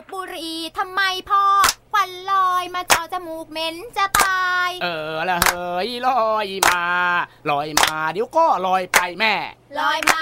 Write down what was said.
บุหรี่ทำไมพ่อควันลอยมาจ่อจมูกเหม็นจะตายละเฮ้ยลอยมาเดี๋ยวก็ลอยไปแม่ลอยมา